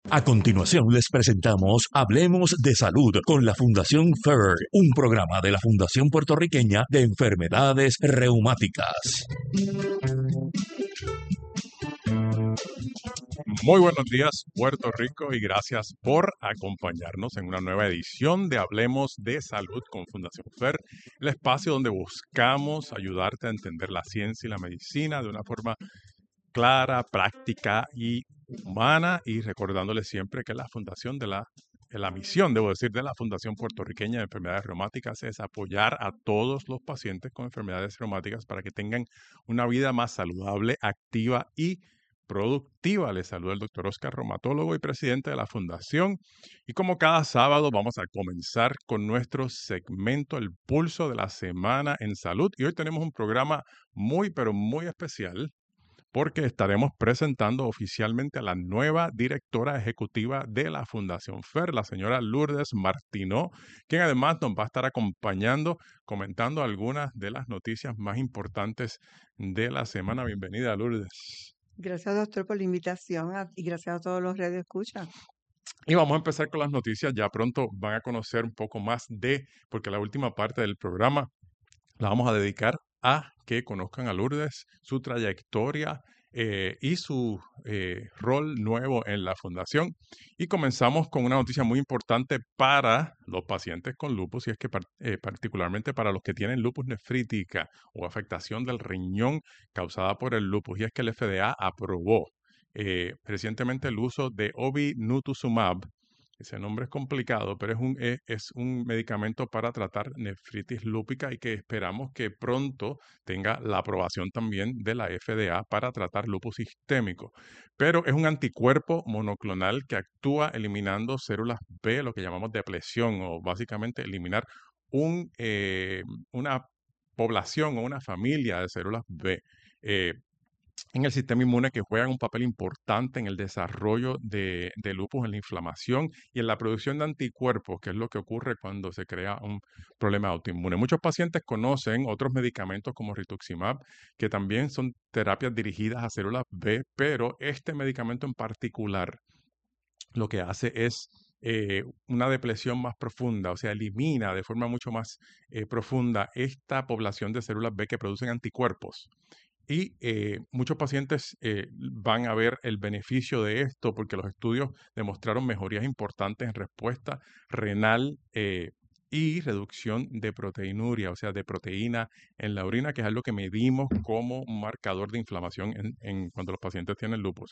A continuación les presentamos Hablemos de Salud con la Fundación FER, un programa de la Fundación Puertorriqueña de Enfermedades Reumáticas. Muy buenos días, Puerto Rico, y gracias por acompañarnos en una nueva edición de Hablemos de Salud con Fundación FER, el espacio donde buscamos ayudarte a entender la ciencia y la medicina de una forma clara, práctica y humana, y recordándole siempre que la misión, debo decir, de la Fundación Puertorriqueña de Enfermedades Reumáticas es apoyar a todos los pacientes con enfermedades reumáticas para que tengan una vida más saludable, activa y productiva. Les saluda el doctor Oscar, reumatólogo y presidente de la Fundación. Y como cada sábado vamos a comenzar con nuestro segmento El Pulso de la Semana en Salud. Y hoy tenemos un programa muy, pero muy especial porque estaremos presentando oficialmente a la nueva directora ejecutiva de la Fundación FER, la señora Lourdes Martineau, quien además nos va a estar acompañando, comentando algunas de las noticias más importantes de la semana. Bienvenida, Lourdes. Gracias, doctor, por la invitación y gracias a todos los radioescuchas. Y vamos a empezar con las noticias. Ya pronto van a conocer un poco más porque la última parte del programa la vamos a dedicar a que conozcan a Lourdes, su trayectoria y su rol nuevo en la fundación. Y comenzamos con una noticia muy importante para los pacientes con lupus, y es que particularmente para los que tienen lupus nefrítica o afectación del riñón causada por el lupus, y es que el FDA aprobó recientemente el uso de obinutusumab. Ese nombre es complicado, pero es un medicamento para tratar nefritis lúpica y que esperamos que pronto tenga la aprobación también de la FDA para tratar lupus sistémico. Pero es un anticuerpo monoclonal que actúa eliminando células B, lo que llamamos depresión, o básicamente eliminar una población o una familia de células B. eh, en el sistema inmune, que juegan un papel importante en el desarrollo de lupus, en la inflamación y en la producción de anticuerpos, que es lo que ocurre cuando se crea un problema autoinmune. Muchos pacientes conocen otros medicamentos como rituximab, que también son terapias dirigidas a células B, pero este medicamento en particular lo que hace es una depresión más profunda, o sea, elimina de forma mucho más profunda esta población de células B que producen anticuerpos. Y muchos pacientes van a ver el beneficio de esto porque los estudios demostraron mejorías importantes en respuesta renal y reducción de proteinuria, o sea, de proteína en la orina, que es algo que medimos como un marcador de inflamación cuando los pacientes tienen lupus.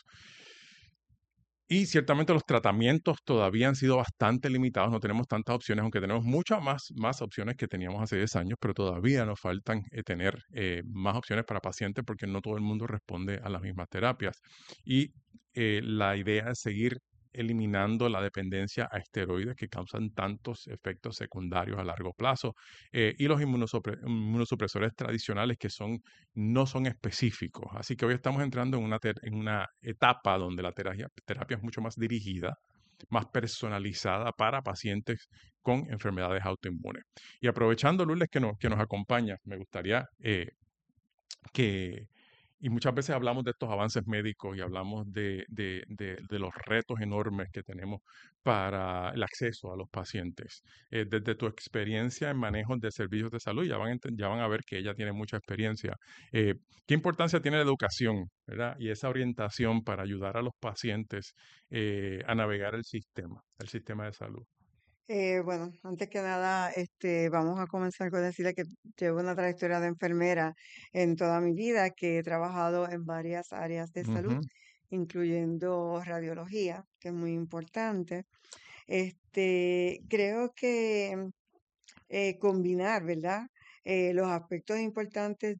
Y ciertamente los tratamientos todavía han sido bastante limitados, no tenemos tantas opciones, aunque tenemos muchas más opciones que teníamos hace 10 años, pero todavía nos faltan tener más opciones para pacientes porque no todo el mundo responde a las mismas terapias. Y la idea es seguir eliminando la dependencia a esteroides que causan tantos efectos secundarios a largo plazo, y los inmunosupresores tradicionales que no son específicos. Así que hoy estamos entrando en una etapa donde la terapia es mucho más dirigida, más personalizada para pacientes con enfermedades autoinmunes. Y aprovechando, Lourdes, que nos acompaña, me gustaría que, y muchas veces hablamos de estos avances médicos y hablamos de los retos enormes que tenemos para el acceso a los pacientes. Desde tu experiencia en manejo de servicios de salud, ya van a ver que ella tiene mucha experiencia. ¿Qué importancia tiene la educación, verdad? Y esa orientación para ayudar a los pacientes a navegar el sistema de salud? Bueno, antes que nada, vamos a comenzar con decirle que llevo una trayectoria de enfermera en toda mi vida, que he trabajado en varias áreas de salud, Ujú. incluyendo radiología, que es muy importante. Creo que combinar, ¿verdad? Los aspectos importantes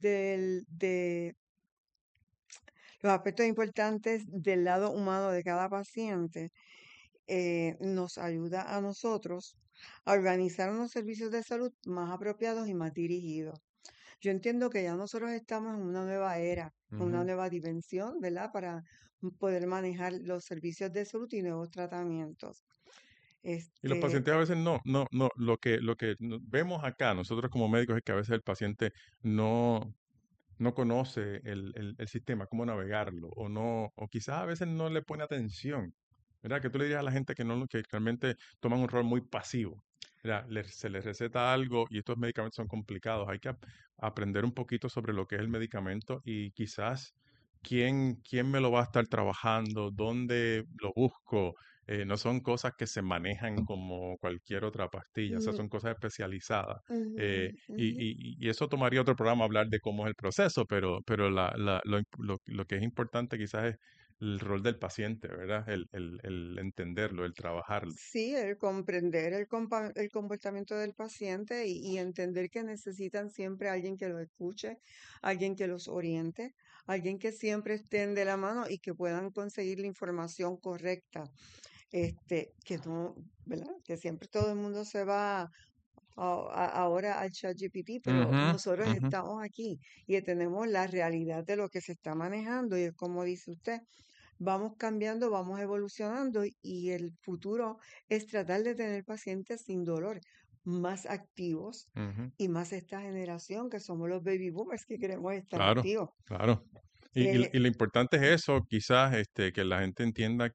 los aspectos importantes del lado humano de cada paciente nos ayuda a nosotros a organizar unos servicios de salud más apropiados y más dirigidos. Yo entiendo que ya nosotros estamos en una nueva era, una Ujú. nueva dimensión, ¿verdad? Para poder manejar los servicios de salud y nuevos tratamientos. Y los Este, pacientes a veces no, lo que vemos acá nosotros como médicos es que a veces el paciente no conoce el sistema, cómo navegarlo, o quizás a veces no le pone atención, ¿verdad? Que tú le dirías a la gente que realmente toman un rol muy pasivo. ¿Verdad? Se les receta algo y estos medicamentos son complicados. Hay que aprender un poquito sobre lo que es el medicamento y quizás quién me lo va a estar trabajando, dónde lo busco. No son cosas que se manejan como cualquier otra pastilla, o sea, Mm, son cosas especializadas. ujú, ujú. Y eso tomaría otro programa hablar de cómo es el proceso, pero lo que es importante quizás es el rol del paciente, ¿verdad? El entenderlo, el trabajarlo. Sí, el comprender el comportamiento del paciente y entender que necesitan siempre alguien que los escuche, alguien que los oriente, alguien que siempre estén de la mano y que puedan conseguir la información correcta. Que no, ¿verdad? Que siempre todo el mundo se va ahora al ChatGPT, pero Ujú, nosotros ujú. estamos aquí y tenemos la realidad de lo que se está manejando y es como dice usted, vamos cambiando, vamos evolucionando y el futuro es tratar de tener pacientes sin dolor, más activos Ujú. y más esta generación que somos los baby boomers que queremos estar Claro, activos. claro. Eh, Y lo importante es eso, quizás que la gente entienda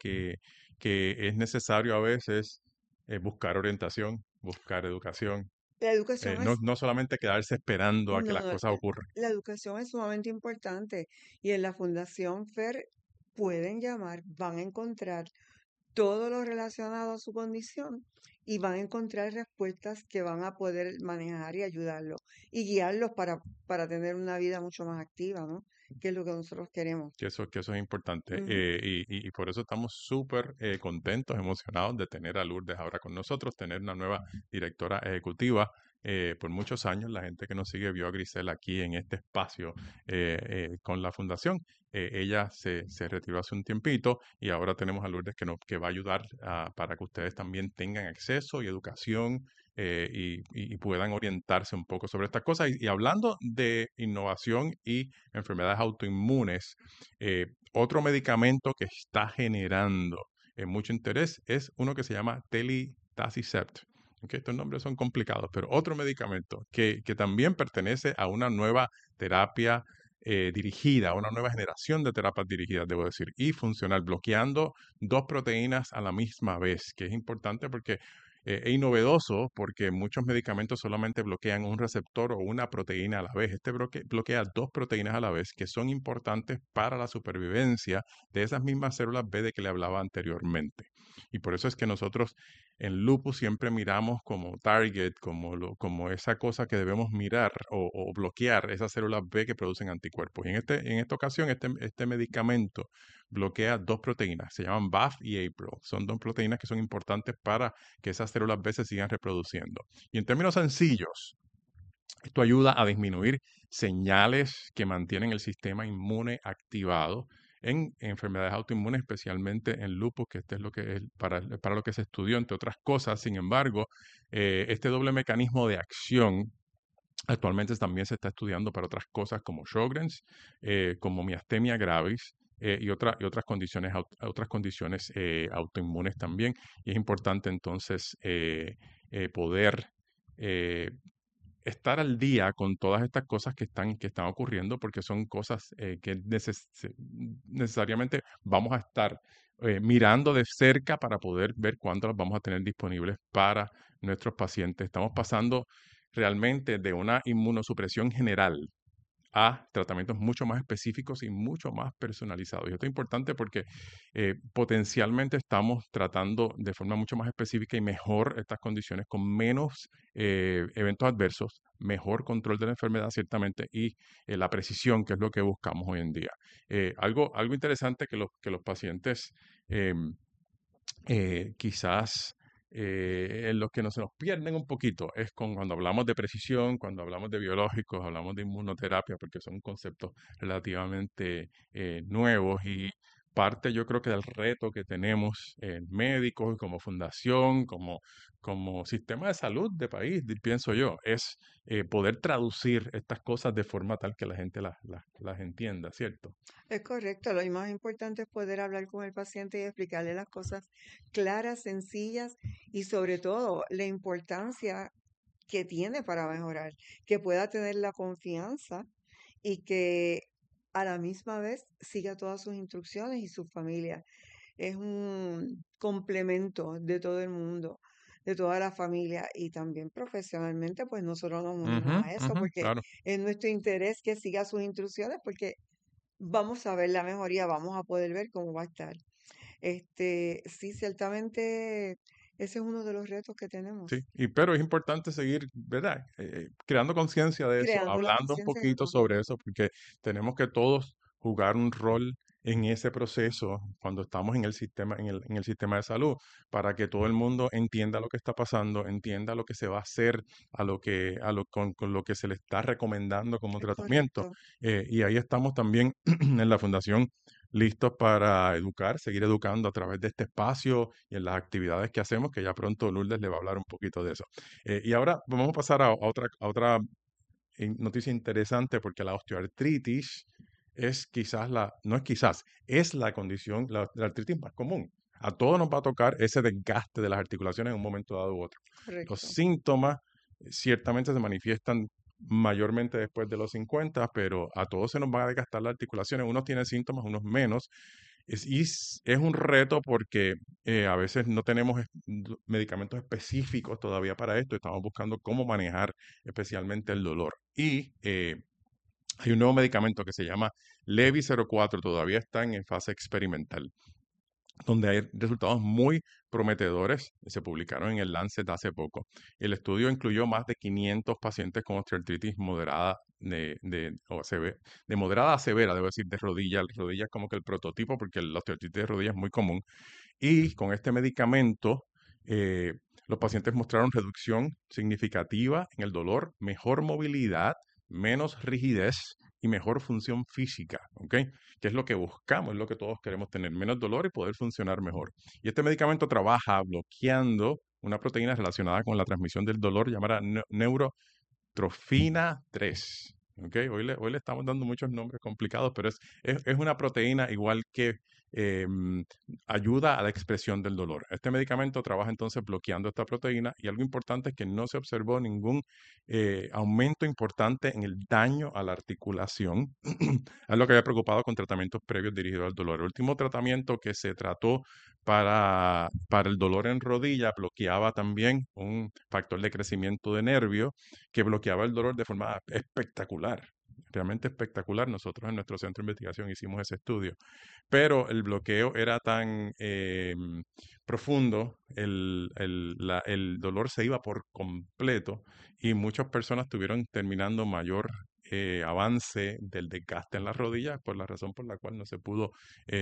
que es necesario a veces buscar orientación, buscar educación, la educación es, no solamente quedarse esperando a que no, las no, cosas ocurran. la educación es sumamente importante y en la Fundación FER pueden llamar, van a encontrar todo lo relacionado a su condición y van a encontrar respuestas que van a poder manejar y ayudarlos y guiarlos para tener una vida mucho más activa, ¿no? Que es lo que nosotros queremos. Que eso es importante. Ujú. Y por eso estamos súper contentos, emocionados de tener a Lourdes ahora con nosotros, tener una nueva directora ejecutiva. Por muchos años la gente que nos sigue vio a Grisela aquí en este espacio con la fundación. Ella se retiró hace un tiempito y ahora tenemos a Lourdes que va a ayudar para que ustedes también tengan acceso y educación y puedan orientarse un poco sobre estas cosas. Y hablando de innovación y enfermedades autoinmunes, otro medicamento que está generando mucho interés es uno que se llama telitacicept. Okay, estos nombres son complicados, pero otro medicamento que también pertenece a una nueva terapia dirigida, a una nueva generación de terapias dirigidas, debo decir, y funcional, bloqueando dos proteínas a la misma vez, que es importante porque es novedoso porque muchos medicamentos solamente bloquean un receptor o una proteína a la vez. Este bloquea dos proteínas a la vez que son importantes para la supervivencia de esas mismas células B de que le hablaba anteriormente. Y por eso es que nosotros en lupus siempre miramos como target, como esa cosa que debemos mirar o bloquear esas células B que producen anticuerpos. Y en esta ocasión, este medicamento bloquea dos proteínas, se llaman BAFF y APRIL. Son dos proteínas que son importantes para que esas células B se sigan reproduciendo. Y en términos sencillos, esto ayuda a disminuir señales que mantienen el sistema inmune activado en enfermedades autoinmunes, especialmente en lupus, que este es lo que es para lo que se estudió, entre otras cosas. Sin embargo, este doble mecanismo de acción actualmente también se está estudiando para otras cosas como Sjögren's, como miastenia gravis y otras condiciones autoinmunes también. Y es importante entonces poder eh, estar al día con todas estas cosas que están ocurriendo, porque son cosas que necesariamente vamos a estar mirando de cerca para poder ver cuándo las vamos a tener disponibles para nuestros pacientes. Estamos pasando realmente de una inmunosupresión general a tratamientos mucho más específicos y mucho más personalizados. Y esto es importante porque potencialmente estamos tratando de forma mucho más específica y mejor estas condiciones con menos eventos adversos, mejor control de la enfermedad ciertamente y la precisión, que es lo que buscamos hoy en día. Algo interesante que los pacientes quizás en los que se nos pierden un poquito es cuando hablamos de precisión, cuando hablamos de biológicos, hablamos de inmunoterapia, porque son conceptos relativamente nuevos y parte yo creo que del reto que tenemos médicos, como fundación, como sistema de salud de país, pienso yo, es poder traducir estas cosas de forma tal que la gente las entienda, ¿cierto? Es correcto, lo más importante es poder hablar con el paciente y explicarle las cosas claras, sencillas y sobre todo la importancia que tiene para mejorar, que pueda tener la confianza y que a la misma vez siga todas sus instrucciones y su familia. es un complemento de todo el mundo, de toda la familia y también profesionalmente, pues nosotros nos unimos Ujú, a eso ujú, porque claro. es nuestro interés que siga sus instrucciones porque vamos a ver la mejoría, vamos a poder ver cómo va a estar. Sí, ciertamente ese es uno de los retos que Sí, tenemos, pero es importante seguir, ¿verdad? Creando conciencia de eso, creando la hablando un conciencia poquito sobre eso, porque tenemos que todos jugar un rol en ese proceso cuando estamos en el sistema, en el sistema de salud, para que todo el mundo entienda lo que está pasando, entienda lo que se va a hacer, con lo que se le está recomendando como es tratamiento. correcto. Y ahí estamos también en la Fundación listos para educar, seguir educando a través de este espacio y en las actividades que hacemos, que ya pronto Lourdes le va a hablar un poquito de eso. Y ahora vamos a pasar a otra noticia interesante, porque la osteoartritis es quizás no es quizás, es la condición, la artritis más común. A todos nos va a tocar ese desgaste de las articulaciones en un momento dado u otro. Los Correcto. síntomas ciertamente se manifiestan mayormente después de los 50, pero a todos se nos van a desgastar las articulaciones. Unos tienen síntomas, unos menos. Es un reto porque a veces no tenemos medicamentos específicos todavía para esto. Estamos buscando cómo manejar especialmente el dolor. Y hay un nuevo medicamento que se llama Levi 04, todavía está en fase experimental, donde hay resultados muy prometedores. Se publicaron en el Lancet hace poco. El estudio incluyó más de 500 pacientes con osteoartritis moderada de moderada a severa, debo decir, de rodilla. La rodilla es como que el prototipo, porque la osteoartritis de rodilla es muy común. Y con este medicamento, eh, los pacientes mostraron reducción significativa en el dolor, mejor movilidad, menos rigidez y mejor función física, ¿ok? Que es lo que buscamos, es lo que todos queremos tener, menos dolor y poder funcionar mejor. Y este medicamento trabaja bloqueando una proteína relacionada con la transmisión del dolor llamada neurotrofina 3. ¿Ok? Hoy le estamos dando muchos nombres complicados, pero es una proteína igual que em, ayuda a la expresión del dolor. Este medicamento trabaja entonces bloqueando esta proteína, y algo importante es que no se observó ningún aumento importante en el daño a la articulación. Es lo que había preocupado con tratamientos previos dirigidos al dolor. El último tratamiento que se trató para el dolor en rodilla bloqueaba también un factor de crecimiento de nervio que bloqueaba el dolor de forma espectacular, realmente espectacular. Nosotros en nuestro centro de investigación hicimos ese estudio, pero el bloqueo era tan profundo, el dolor se iba por completo, y muchas personas tuvieron terminando mayor avance del desgaste en las rodillas, por la razón por la cual no se pudo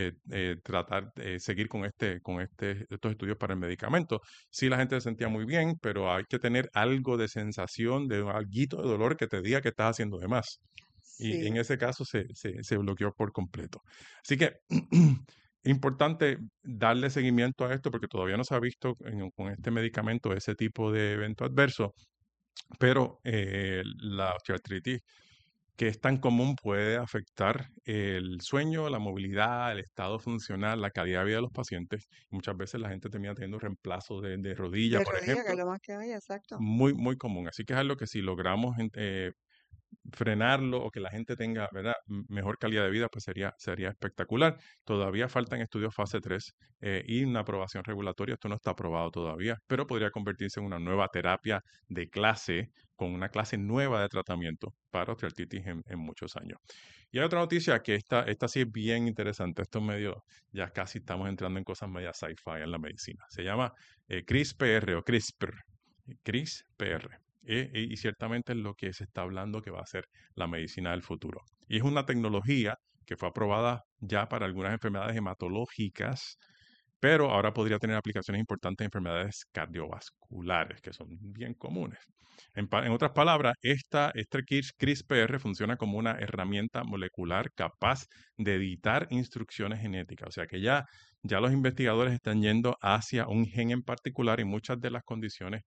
seguir estos estudios para el medicamento. Sí, la gente se sentía muy bien, pero hay que tener algo de sensación, de alguito de dolor que te diga que estás haciendo de más. Y en Sí, ese caso se bloqueó por completo. Así que importante darle seguimiento a esto, porque todavía no se ha visto con este medicamento ese tipo de evento adverso, pero la osteoartritis, que es tan común, puede afectar el sueño, la movilidad, el estado funcional, la calidad de vida de los pacientes. Muchas veces la gente termina teniendo reemplazo de rodilla, de por rodilla, que es ejemplo, lo más que hay, exacto. muy, muy común. Así que es algo que si logramos frenarlo, o que la gente tenga, ¿verdad?, mejor calidad de vida, pues sería espectacular. Todavía faltan estudios fase 3 y una aprobación regulatoria. Esto no está aprobado todavía, pero podría convertirse en una nueva terapia de clase, con una clase nueva de tratamiento para osteoartritis en muchos años. Y hay otra noticia que esta sí es bien interesante. Esto es medio, ya casi estamos entrando en cosas media sci-fi en la medicina. Se llama CRISPR o CRISPR. CRISPR. Y ciertamente es lo que se está hablando que va a ser la medicina del futuro. Y es una tecnología que fue aprobada ya para algunas enfermedades hematológicas, pero ahora podría tener aplicaciones importantes en enfermedades cardiovasculares, que son bien comunes. En otras palabras, este CRISPR funciona como una herramienta molecular capaz de editar instrucciones genéticas. O sea que ya los investigadores están yendo hacia un gen en particular, y muchas de las condiciones,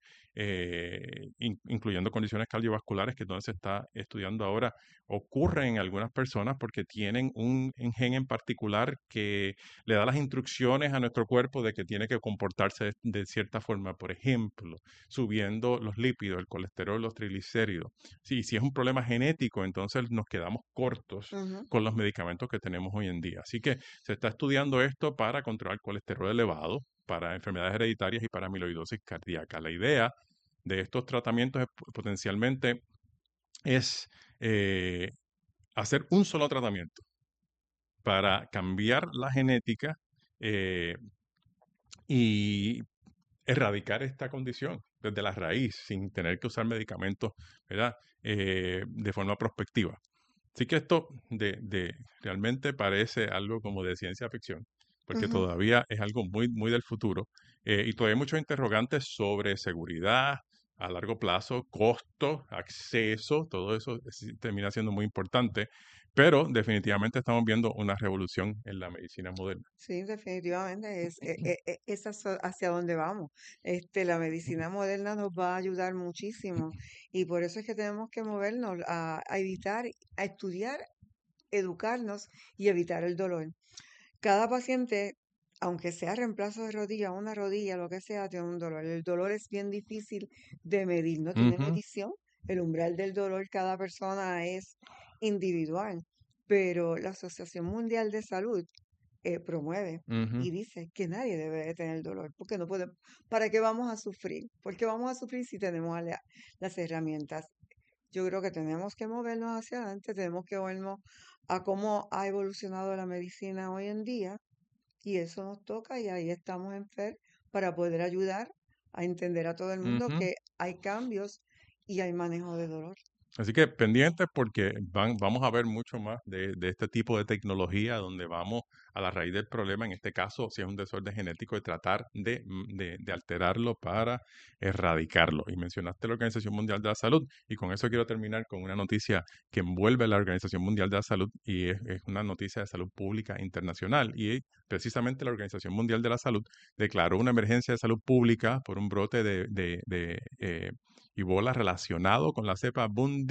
incluyendo condiciones cardiovasculares, que es donde se está estudiando ahora, ocurren en algunas personas porque tienen un gen en particular que le da las instrucciones a nuestro cuerpo de que tiene que comportarse de cierta forma. Por ejemplo, subiendo los lípidos, el colesterol, los triglicéridos. Si es un problema genético, entonces nos quedamos cortos Ujú. con los medicamentos que tenemos hoy en día. Así que se está estudiando esto para para controlar colesterol elevado, para enfermedades hereditarias y para amiloidosis cardíaca. La idea de estos tratamientos es, potencialmente es hacer un solo tratamiento para cambiar la genética eh, y erradicar esta condición desde la raíz, sin tener que usar medicamentos, ¿verdad? De forma prospectiva. Así que esto realmente parece algo como de ciencia ficción, porque Ujú. todavía es algo muy, muy del futuro, y todavía hay muchos interrogantes sobre seguridad a largo plazo, costo, acceso, todo eso termina siendo muy importante, pero definitivamente estamos viendo una revolución en la medicina moderna. Sí, definitivamente es hacia donde vamos. La medicina moderna nos va a ayudar muchísimo y por eso es que tenemos que movernos a evitar, a estudiar, educarnos y evitar el dolor. Cada paciente, aunque sea reemplazo de rodilla, una rodilla, lo que sea, tiene un dolor. El dolor es bien difícil de medir, no tiene Ujú, medición. El umbral del dolor, cada persona es individual, pero la Asociación Mundial de Salud promueve ujú. y dice que nadie debe de tener dolor, porque no podemos, ¿para qué vamos a sufrir? ¿Por qué vamos a sufrir si tenemos las herramientas? Yo creo que tenemos que movernos hacia adelante, tenemos que movernos a cómo ha evolucionado la medicina hoy en día y eso nos toca y ahí estamos en FER para poder ayudar a entender a todo el mundo Ujú. que hay cambios y hay manejo de dolor. Así que pendientes porque vamos a ver mucho más de este tipo de tecnología donde vamos a la raíz del problema, en este caso, si es un desorden genético, de tratar de alterarlo para erradicarlo. Y mencionaste la Organización Mundial de la Salud y con eso quiero terminar con una noticia que envuelve a la Organización Mundial de la Salud y es una noticia de salud pública internacional. Y precisamente la Organización Mundial de la Salud declaró una emergencia de salud pública por un brote de Ebola relacionado con la cepa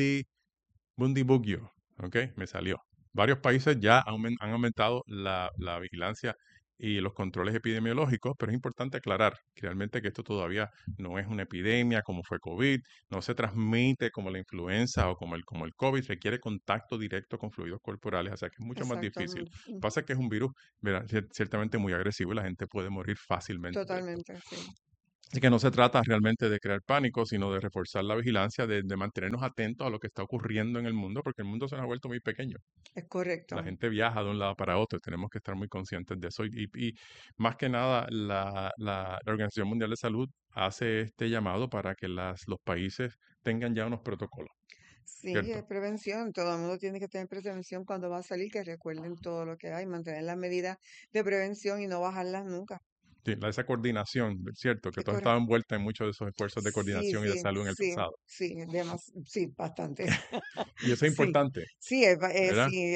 Bundibugyo. ¿Ok? Me salió. Varios países ya han aumentado la vigilancia y los controles epidemiológicos, pero es importante aclarar que realmente que esto todavía no es una epidemia como fue COVID, no se transmite como la influenza o como el COVID, requiere contacto directo con fluidos corporales, o sea que es mucho más Exacto, difícil. Pasa que es un virus, ¿verdad? Ciertamente muy agresivo y la gente puede morir fácilmente de esto. totalmente, sí. Así que no se trata realmente de crear pánico, sino de reforzar la vigilancia, de mantenernos atentos a lo que está ocurriendo en el mundo, porque el mundo se nos ha vuelto muy pequeño. Es La correcto. gente viaja de un lado para otro, tenemos que estar muy conscientes de eso. Y más que nada, la Organización Mundial de Salud hace este llamado para que los países tengan ya unos protocolos, Sí, es ¿cierto? prevención. Todo el mundo tiene que tener prevención cuando va a salir, que recuerden todo lo que hay, mantener las medidas de prevención y no bajarlas nunca. Sí, esa coordinación, ¿cierto? Que Es tú has estado correcto. envuelta en muchos de esos esfuerzos de Sí, coordinación y de sí, salud en el sí, pasado. sí, sí, bastante. Y eso es Sí, importante, sí, ¿verdad? sí,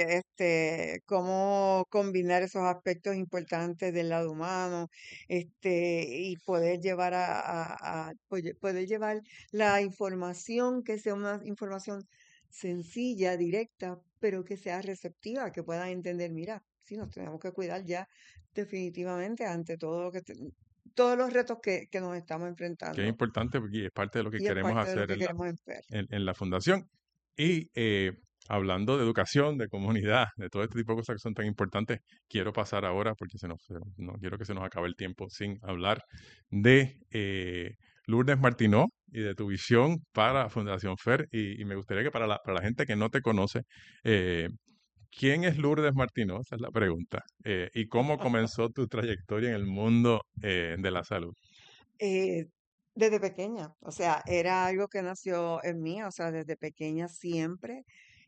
cómo combinar esos aspectos importantes del lado humano, y poder llevar poder llevar la información que sea una información sencilla, directa, pero que sea receptiva, que puedan entender, mira, sí, nos tenemos que cuidar ya definitivamente ante todo todos los retos que nos estamos Que es enfrentando. importante porque es parte de lo que Y es queremos parte de lo hacer que queremos ver. en la fundación. Y hablando de educación, de comunidad, de todo este tipo de cosas que son tan importantes, quiero pasar ahora, porque no quiero que se nos acabe el tiempo sin hablar de Lourdes Martinó y de tu visión para Fundación FER. Y me gustaría que para la gente que no te conoce, eh, ¿quién es Lourdes Martinó? Esa es la pregunta. ¿Y cómo comenzó tu trayectoria en el mundo de la salud? Eh, desde pequeña, o sea, era algo que nació en mí, o sea, desde pequeña siempre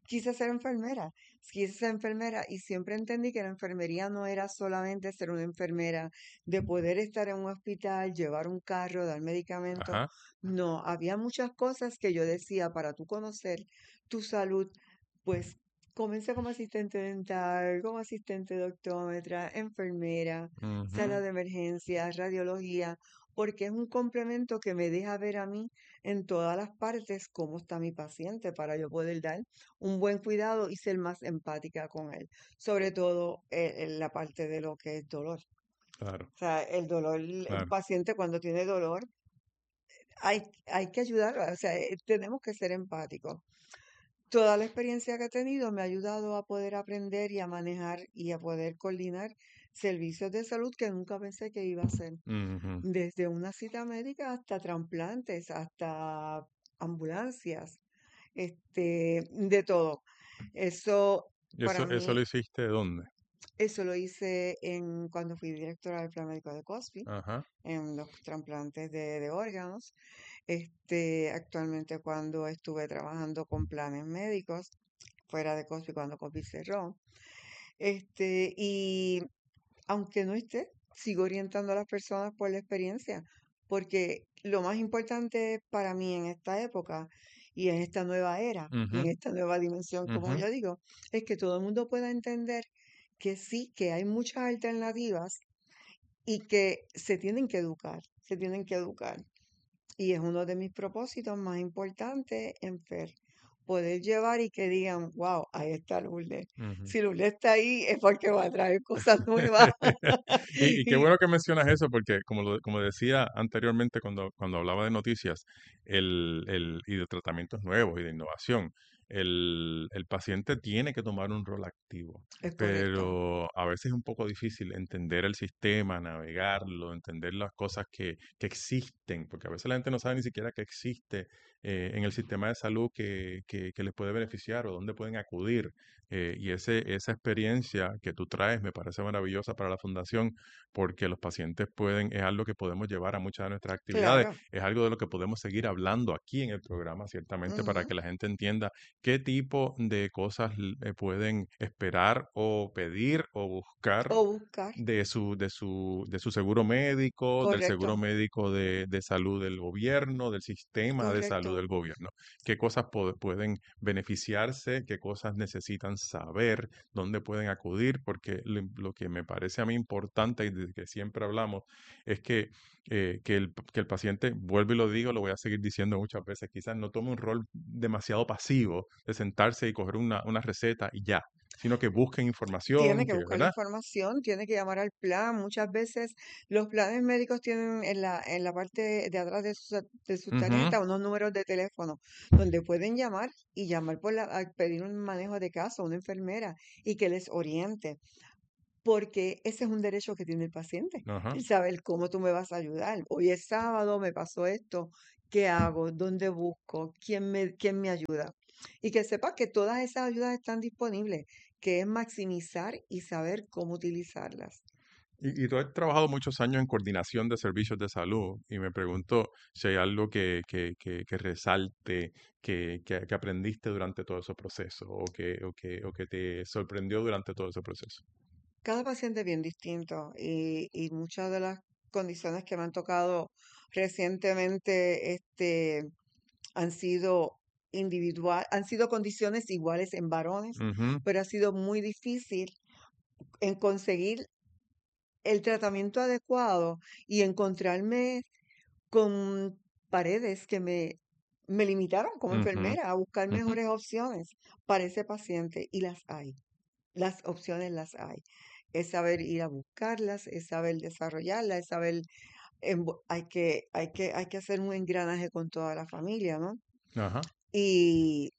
quise ser enfermera y siempre entendí que la enfermería no era solamente ser una enfermera, de poder estar en un hospital, llevar un carro, dar medicamentos, Ajá. no, había muchas cosas que yo decía para tú conocer tu salud, pues comencé como asistente dental, como asistente de optómetra, enfermera, sala Ujú. de emergencias, radiología porque es un complemento que me deja ver a mí en todas las partes cómo está mi paciente para yo poder dar un buen cuidado y ser más empática con él, sobre todo en la parte de lo que es dolor. Claro, O sea, el dolor, un claro. paciente cuando tiene dolor, hay que ayudarlo, o sea, tenemos que ser empáticos. Toda la experiencia que he tenido me ha ayudado a poder aprender y a manejar y a poder coordinar servicios de salud que nunca pensé que iba a hacer. Ujú. Desde una cita médica hasta trasplantes, hasta ambulancias, de todo. Eso ¿Y para eso lo mí, hiciste dónde? eso lo hice cuando fui directora del Plan Médico de Cosby, Ajá. en los trasplantes de órganos. Actualmente cuando estuve trabajando con planes médicos, fuera de Cosby, cuando Cosby cerró. Y aunque no esté, sigo orientando a las personas por la experiencia, porque lo más importante para mí en esta época y en esta nueva era y en Ujú, esta nueva dimensión, como ujú. yo digo, es que todo el mundo pueda entender que sí, que hay muchas alternativas y que se tienen que educar, se tienen que educar. Y es uno de mis propósitos más importantes en FER, poder llevar y que digan, wow, ahí está Lourdes. Ujú. Si Lourdes está ahí es porque va a traer cosas nuevas. Y qué Y bueno que mencionas eso, porque como decía anteriormente cuando hablaba de noticias y de tratamientos nuevos y de innovación, el paciente tiene que tomar un rol activo, es correcto. pero a veces es un poco difícil entender el sistema, navegarlo, entender las cosas que existen, porque a veces la gente no sabe ni siquiera que existe en el sistema de salud que les puede beneficiar o dónde pueden acudir. Y esa experiencia que tú traes me parece maravillosa para la fundación porque los pacientes es algo que podemos llevar a muchas de nuestras actividades, Claro. es algo de lo que podemos seguir hablando aquí en el programa, ciertamente, para Ujú. que la gente entienda qué tipo de cosas pueden esperar o pedir o buscar O buscar. de su seguro médico, del seguro Correcto. médico de salud del gobierno, del sistema de salud Correcto. del gobierno. ¿Qué cosas pueden beneficiarse? ¿Qué cosas necesitan saber? ¿Dónde pueden acudir? Porque lo que me parece a mí importante y de que siempre hablamos es que el paciente, vuelvo y lo digo, lo voy a seguir diciendo muchas veces, quizás no tome un rol demasiado pasivo de sentarse y coger una receta y ya, sino que busquen Tiene información, que que, buscar la ¿verdad? información, tiene que llamar al plan. Muchas veces los planes médicos tienen en la parte de atrás de sus Ujú. tarjetas unos números de teléfono donde pueden llamar y llamar a pedir un manejo de caso a una enfermera y que les oriente, porque ese es un derecho que tiene el paciente, Ajá. el saber cómo tú me vas a ayudar. Hoy es sábado, me pasó esto, ¿qué hago? ¿Dónde busco? ¿Quién me ayuda? Y que sepa que todas esas ayudas están disponibles, que es maximizar y saber cómo utilizarlas. Y tú has trabajado muchos años en coordinación de servicios de salud y me pregunto si hay algo que resalte, que aprendiste durante todo ese proceso o que te sorprendió durante todo ese proceso. Cada paciente es bien distinto y muchas de las condiciones que me han tocado recientemente, han sido han sido condiciones iguales en varones, Ujú, pero ha sido muy difícil en conseguir el tratamiento adecuado y encontrarme con paredes que me limitaron como ujú, enfermera a buscar ujú. mejores opciones para ese paciente y las hay. Las opciones las hay. Es saber ir a buscarlas, es saber desarrollarlas, es saber, hay que hacer un engranaje con toda la familia, ¿no? Ajá. Y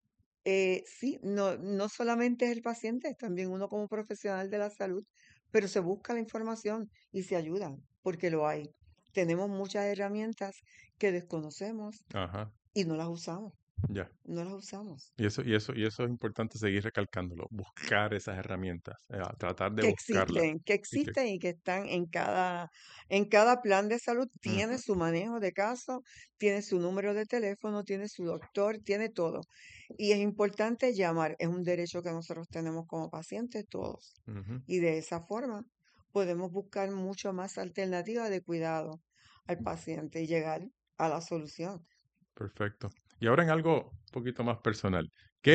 sí, no solamente es el paciente, es también uno como profesional de la salud, pero se busca la información y se ayuda, porque lo hay. Tenemos muchas herramientas que desconocemos Ajá. y no las usamos, Ya. no las usamos. Y eso es importante seguir recalcándolo, buscar esas herramientas, tratar de Que buscarlas. existen, que Y que, existen y que están en cada plan de salud, tiene ujú, su manejo de caso, tiene su número de teléfono, tiene su doctor, tiene todo. Y es importante llamar, es un derecho que nosotros tenemos como pacientes todos. ujú. Y de esa forma podemos buscar mucho más alternativas de cuidado al paciente y llegar a la solución. Perfecto. Y ahora en algo un poquito más personal,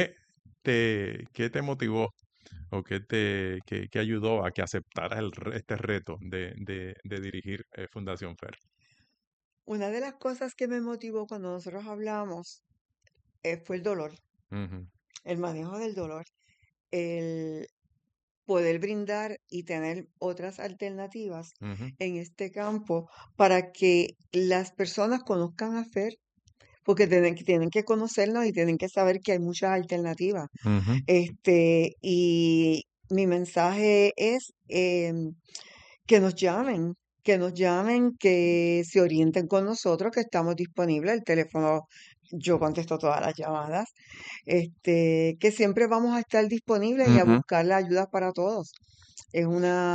¿qué te motivó o qué ayudó a que aceptaras este reto de dirigir Fundación FER? Una de las cosas que me motivó cuando nosotros hablamos fue el dolor, Ujú, el manejo del dolor, el poder brindar y tener otras alternativas ujú, en este campo para que las personas conozcan a FER, porque tienen que conocernos y tienen que saber que hay muchas alternativas. ujú, Y mi mensaje es que nos llamen, que se orienten con nosotros, que estamos disponibles. El teléfono, yo contesto todas las llamadas. Que siempre vamos a estar disponibles y a Ujú. buscar la ayuda para todos. Es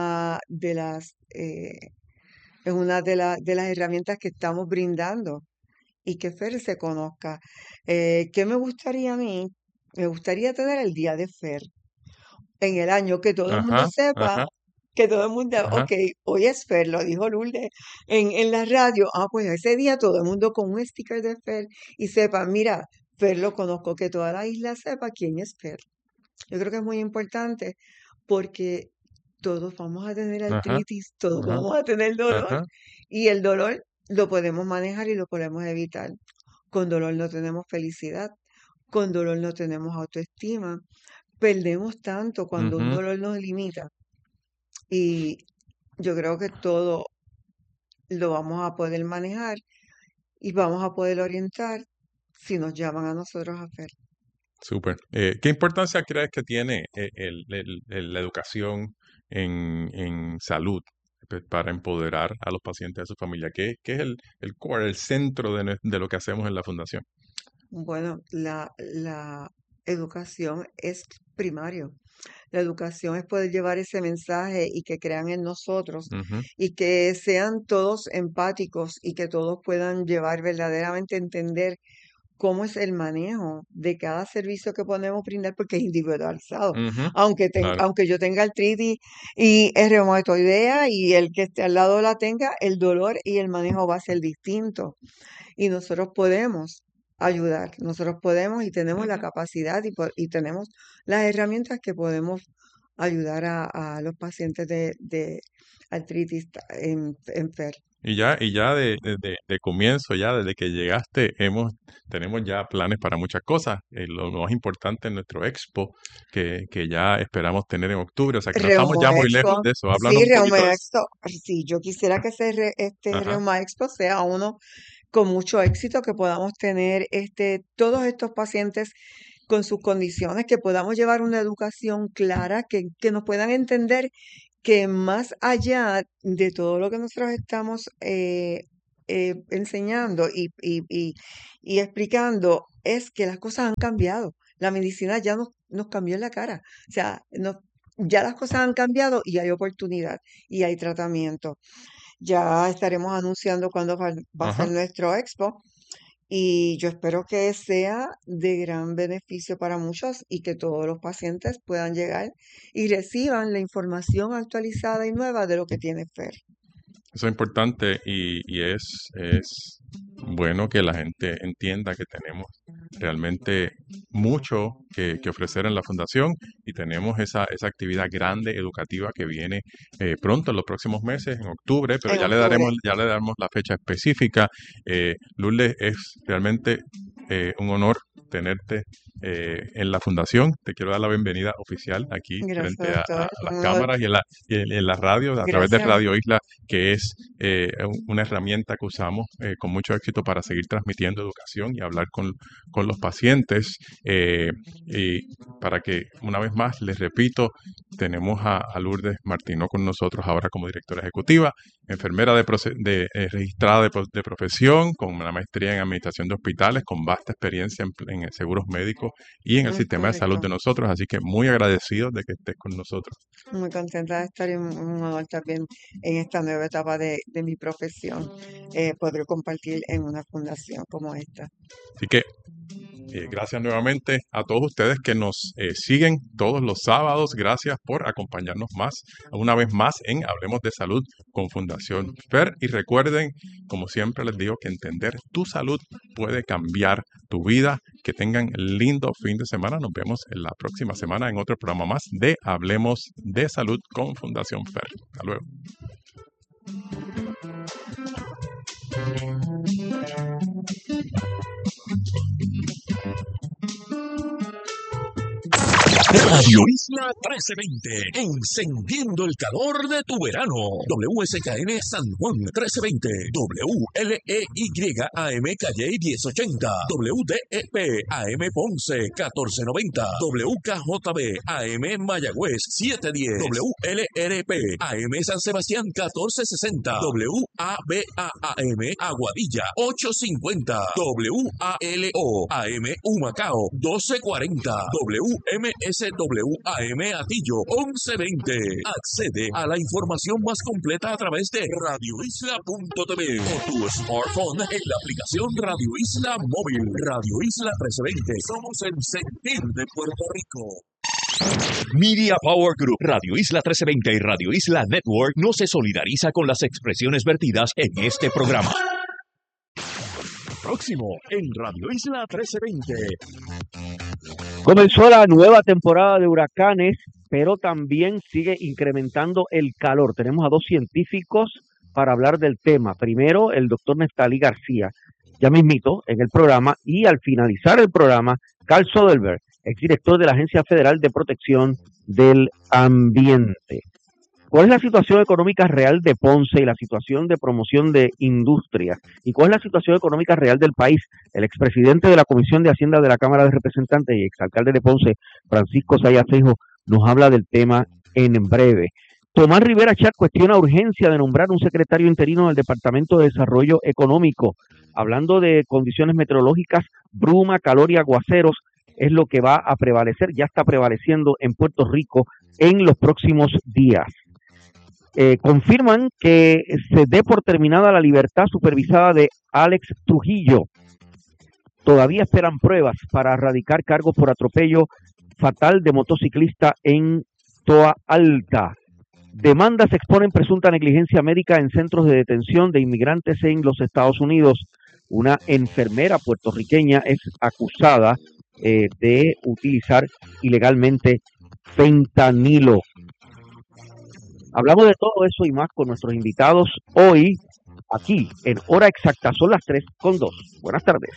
una de las herramientas que estamos brindando y que Fer se conozca. ¿Qué me gustaría a mí? Me gustaría tener el día de Fer en el año, que todo el mundo Ajá, sepa, ajá, que todo el mundo, ajá. ok, hoy es Fer, lo dijo Lourdes en la radio. Pues ese día todo el mundo con un sticker de Fer y sepa, mira, Fer lo conozco, que toda la isla sepa quién es Fer. Yo creo que es muy importante porque todos vamos a tener Ajá, artritis, todos ajá, vamos a tener dolor ajá. y el dolor lo podemos manejar y lo podemos evitar. Con dolor no tenemos felicidad, con dolor no tenemos autoestima. Perdemos tanto cuando un Ujú. dolor nos limita y yo creo que todo lo vamos a poder manejar y vamos a poder orientar si nos llaman a nosotros a Fer. Súper. ¿Qué importancia crees que tiene la educación en salud para empoderar a los pacientes de su familia? ¿Qué es el core, el centro de lo que hacemos en la fundación? Bueno, la educación es primario. La educación es poder llevar ese mensaje y que crean en nosotros Ujú, y que sean todos empáticos y que todos puedan llevar verdaderamente a entender cómo es el manejo de cada servicio que podemos brindar porque es individualizado. ujú, claro. Aunque yo tenga artritis y es reumatoidea y el que esté al lado la tenga, el dolor y el manejo va a ser distinto. Y nosotros podemos ayudar, nosotros podemos y tenemos la Ujú. capacidad y tenemos las herramientas que podemos ayudar a los pacientes de artritis enfermos. Y ya de comienzo, ya desde que llegaste, tenemos ya planes para muchas cosas. Lo más importante en nuestro expo, que ya esperamos tener en octubre. O sea que no estamos ya Reuma muy lejos Expo, de eso. Háblanos sí, un poquito de Reuma eso. Expo, sí, yo quisiera que este Ajá. Reuma Expo sea uno con mucho éxito, que podamos tener todos estos pacientes con sus condiciones, que podamos llevar una educación clara, que nos puedan entender que más allá de todo lo que nosotros estamos enseñando y explicando, es que las cosas han cambiado. La medicina ya nos cambió en la cara. O sea, ya las cosas han cambiado y hay oportunidad y hay tratamiento. Ya estaremos anunciando cuándo va a ser Ajá. nuestro expo y yo espero que sea de gran beneficio para muchos y que todos los pacientes puedan llegar y reciban la información actualizada y nueva de lo que tiene FER. Eso es importante y es bueno que la gente entienda que tenemos realmente mucho que ofrecer en la fundación y tenemos esa actividad grande educativa que viene pronto en los próximos meses, en octubre, pero En octubre. ya le daremos la fecha específica. Lourdes, es realmente un honor tenerte en la fundación. Te quiero dar la bienvenida oficial aquí Gracias, frente a doctor. las cámaras y en la radio, a través de Gracias. Radio Isla, que es una herramienta que usamos con mucho éxito para seguir transmitiendo educación y hablar con los pacientes. Y para que, una vez más, les repito, tenemos a Lourdes Martino con nosotros ahora como directora ejecutiva, enfermera registrada de profesión, con una maestría en administración de hospitales, con vasta experiencia en seguros médicos y en el Es sistema de salud de correcto. nosotros. Así que muy agradecidos de que estés con nosotros. Muy contenta de estar en un honor también en esta nueva etapa de mi profesión, poder compartir en una fundación como esta. Así que gracias nuevamente a todos ustedes que nos siguen todos los sábados. Gracias por acompañarnos una vez más en Hablemos de Salud con Fundación FER. Y recuerden, como siempre les digo, que entender tu salud puede cambiar tu vida. Que tengan lindo fin de semana. Nos vemos en la próxima semana en otro programa más de Hablemos de Salud con Fundación FER. Hasta luego. Radio Isla 1320, encendiendo el calor de tu verano. WSKN San Juan 1320, WLEY AM Calle 1080, WDEP AM Ponce 1490, WKJB AM Mayagüez 710, WLRP AM San Sebastián 1460, WABA AM Aguadilla 850, WALO AM Humacao 1240, WMSWAM Atillo 1120. Accede a la información más completa a través de radioisla.tv o tu smartphone en la aplicación Radio Isla Móvil. Radio Isla 1320. Somos el sentir de Puerto Rico. Media Power Group, Radio Isla 1320 y Radio Isla Network no se solidariza con las expresiones vertidas en este programa. Próximo en Radio Isla 1320. Comenzó la nueva temporada de huracanes, pero también sigue incrementando el calor. Tenemos a dos científicos para hablar del tema. Primero, el doctor Neftalí García, ya mismito en el programa, y al finalizar el programa, Carl Soderberg, exdirector de la Agencia Federal de Protección del Ambiente. ¿Cuál es la situación económica real de Ponce y la situación de promoción de industria? ¿Y cuál es la situación económica real del país? El expresidente de la Comisión de Hacienda de la Cámara de Representantes y exalcalde de Ponce, Francisco Sayasejo, nos habla del tema en breve. Tomás Rivera Chat cuestiona urgencia de nombrar un secretario interino del Departamento de Desarrollo Económico. Hablando de condiciones meteorológicas, bruma, calor y aguaceros es lo que va a prevalecer, ya está prevaleciendo en Puerto Rico en los próximos días. Confirman que se dé por terminada la libertad supervisada de Alex Trujillo. Todavía esperan pruebas para erradicar cargos por atropello fatal de motociclista en Toa Alta. Demandas exponen presunta negligencia médica en centros de detención de inmigrantes en los Estados Unidos. Una enfermera puertorriqueña es acusada de utilizar ilegalmente fentanilo. Hablamos de todo eso y más con nuestros invitados hoy, aquí, en Hora Exacta. Son las 3:02. Buenas tardes.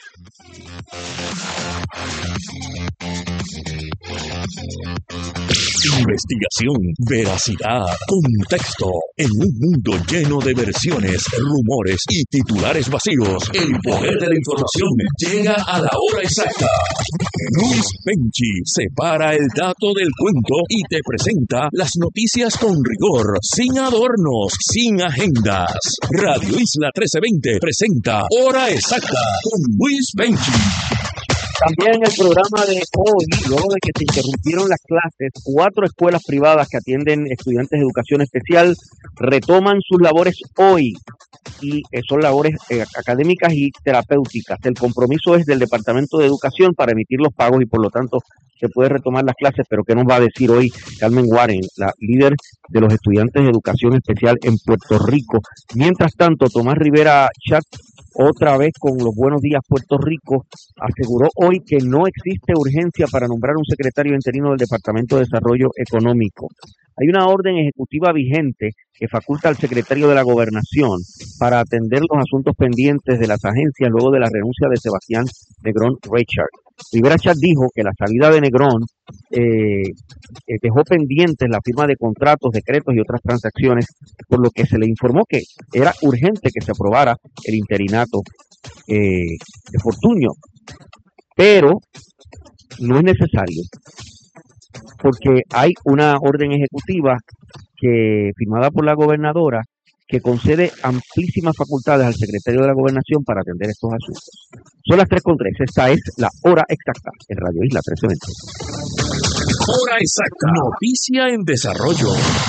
Investigación, veracidad, contexto. En un mundo lleno de versiones, rumores y titulares vacíos, el poder de la información llega a la hora exacta. Luis Penchi separa el dato del cuento y te presenta las noticias con rigor, sin adornos, sin agendas. Radio Isla 1320 presenta Hora Exacta con Luis Penchi. También en el programa de hoy, luego de que se interrumpieron las clases, 4 escuelas privadas que atienden estudiantes de educación especial retoman sus labores hoy, y son labores académicas y terapéuticas. El compromiso es del Departamento de Educación para emitir los pagos y por lo tanto se puede retomar las clases, pero ¿qué nos va a decir hoy Carmen Warren, la líder de los estudiantes de educación especial en Puerto Rico? Mientras tanto, Tomás Rivera Chat, otra vez con los Buenos Días Puerto Rico, aseguró hoy que no existe urgencia para nombrar un secretario interino del Departamento de Desarrollo Económico. Hay una orden ejecutiva vigente que faculta al secretario de la Gobernación para atender los asuntos pendientes de las agencias luego de la renuncia de Sebastián Negrón Richard. Rivera Chat dijo que la salida de Negrón dejó pendientes la firma de contratos, decretos y otras transacciones, por lo que se le informó que era urgente que se aprobara el interinato de Fortuño, pero no es necesario, porque hay una orden ejecutiva firmada por la gobernadora que concede amplísimas facultades al secretario de la Gobernación para atender estos asuntos. Son las 3:03. Esta es la Hora Exacta en Radio Isla 1320. Hora Exacta. Noticia en desarrollo.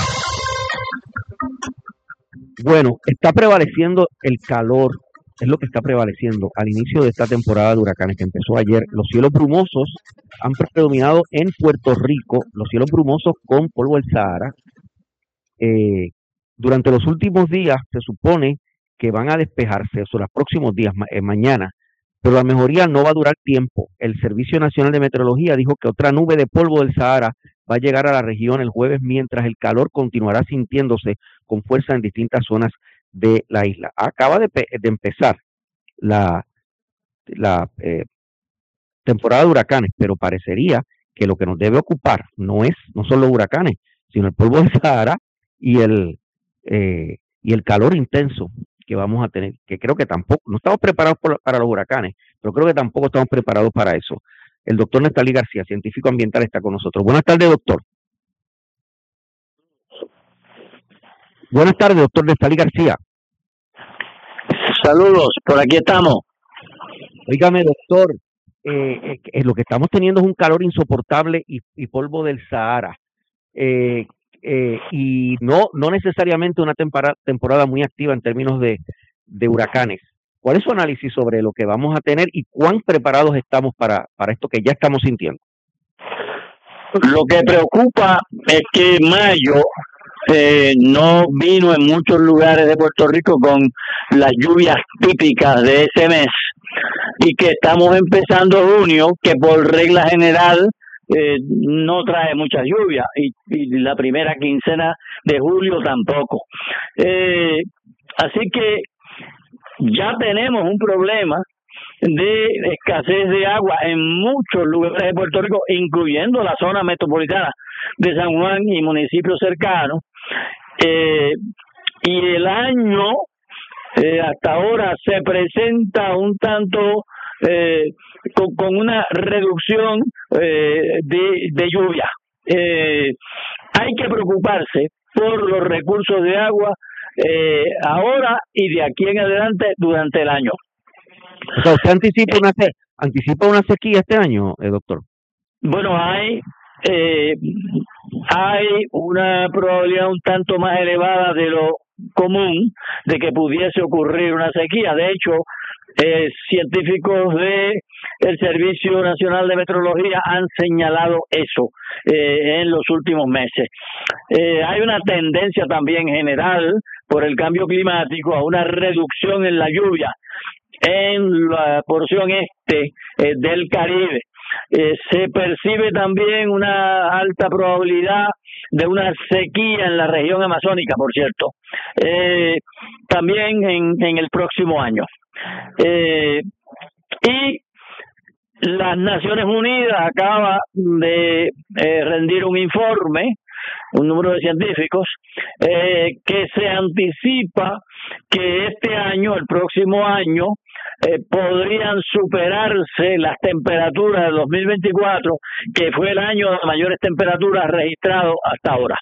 Bueno, está prevaleciendo el calor, es lo que está prevaleciendo al inicio de esta temporada de huracanes que empezó ayer. Los cielos brumosos han predominado en Puerto Rico, los cielos brumosos con polvo del Sahara. Durante los últimos días se supone que van a despejarse, o los próximos días, mañana, pero la mejoría no va a durar tiempo. El Servicio Nacional de Meteorología dijo que otra nube de polvo del Sahara va a llegar a la región el jueves, mientras el calor continuará sintiéndose con fuerza en distintas zonas de la isla. Acaba de empezar la temporada de huracanes, pero parecería que lo que nos debe ocupar no son los huracanes, sino el polvo del Sahara y el calor intenso que vamos a tener, que creo que tampoco, no estamos preparados para los huracanes, pero creo que tampoco estamos preparados para eso. El doctor Nestalí García, científico ambiental, está con nosotros. Buenas tardes, doctor. Buenas tardes, doctor Nestalí García. Saludos, por aquí estamos. Óigame, doctor, lo que estamos teniendo es un calor insoportable y polvo del Sahara. Y no necesariamente una temporada muy activa en términos de huracanes. ¿Cuál es su análisis sobre lo que vamos a tener y cuán preparados estamos para esto que ya estamos sintiendo? Lo que preocupa es que mayo no vino en muchos lugares de Puerto Rico con las lluvias típicas de ese mes y que estamos empezando junio, que por regla general no trae mucha lluvia y la primera quincena de julio tampoco. Así que ya tenemos un problema de escasez de agua en muchos lugares de Puerto Rico, incluyendo la zona metropolitana de San Juan y municipios cercanos. Y el año hasta ahora se presenta un tanto con una reducción de lluvia. Hay que preocuparse por los recursos de agua ahora y de aquí en adelante durante el año. O sea, ¿usted anticipa una sequía este año, doctor? Bueno, hay una probabilidad un tanto más elevada de lo común de que pudiese ocurrir una sequía. De hecho, científicos del Servicio Nacional de Meteorología han señalado eso en los últimos meses. Hay una tendencia también general por el cambio climático a una reducción en la lluvia en la porción este del Caribe. Se percibe también una alta probabilidad de una sequía en la región amazónica, por cierto, también en el próximo año. Y las Naciones Unidas acaba de rendir un informe, un número de científicos, que se anticipa que este año, el próximo año, podrían superarse las temperaturas de 2024, que fue el año de mayores temperaturas registradas hasta ahora.